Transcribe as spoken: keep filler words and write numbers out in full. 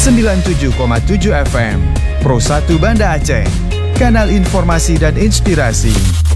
sembilan puluh tujuh koma tujuh F M Pro satu Banda Aceh, kanal informasi dan inspirasi.